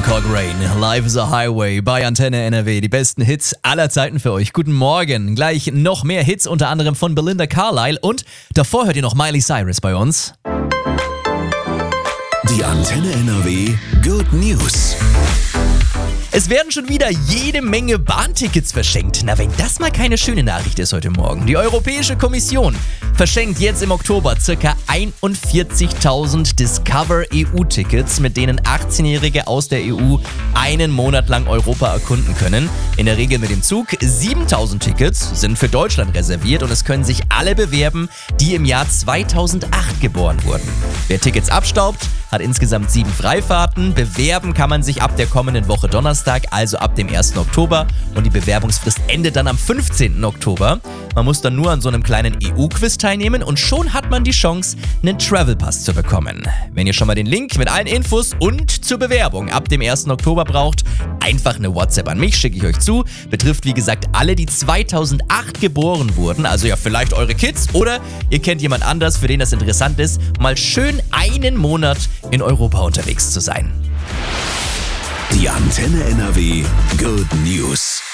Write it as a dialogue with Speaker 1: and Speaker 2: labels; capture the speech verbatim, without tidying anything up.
Speaker 1: Cochrane, Life is a Highway bei Antenne N R W. Die besten Hits aller Zeiten für euch. Guten Morgen. Gleich noch mehr Hits, unter anderem von Belinda Carlisle. Und davor hört ihr noch Miley Cyrus bei uns.
Speaker 2: Die Antenne N R W Good News.
Speaker 1: Es werden schon wieder jede Menge Bahntickets verschenkt. Na, wenn das mal keine schöne Nachricht ist heute Morgen. Die Europäische Kommission verschenkt jetzt im Oktober ca. einundvierzigtausend Discover E U-Tickets, mit denen achtzehnjährige aus der E U einen Monat lang Europa erkunden können. In der Regel mit dem Zug. siebentausend Tickets sind für Deutschland reserviert und es können sich alle bewerben, die im Jahr zweitausendacht geboren wurden. Wer Tickets abstaubt, hat insgesamt sieben Freifahrten. Bewerben kann man sich ab der kommenden Woche Donnerstag, also ab dem ersten Oktober. Und die Bewerbungsfrist endet dann am fünfzehnten Oktober. Man muss dann nur an so einem kleinen E U-Quiz teilnehmen und schon hat man die Chance, einen Travel-Pass zu bekommen. Wenn ihr schon mal den Link mit allen Infos und zur Bewerbung ab dem ersten Oktober braucht, einfach eine WhatsApp an mich, schicke ich euch zu. Betrifft wie gesagt alle, die zweitausendacht geboren wurden, also ja vielleicht eure Kids oder ihr kennt jemand anders, für den das interessant ist, mal schön einen Monat in Europa unterwegs zu sein.
Speaker 2: Die Antenne N R W Good News.